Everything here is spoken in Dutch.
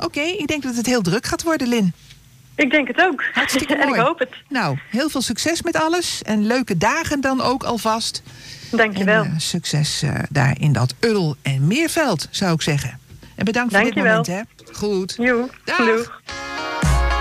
Oké, ik denk dat het heel druk gaat worden, Lin. Ik denk het ook. Hartstikke mooi. En ik hoop het. Nou, heel veel succes met alles. En leuke dagen dan ook alvast. Dankjewel. En succes daar in dat Uddel en Meerveld, zou ik zeggen. En bedankt voor dit moment, hè. Goed. Joe. Dag. Doeg.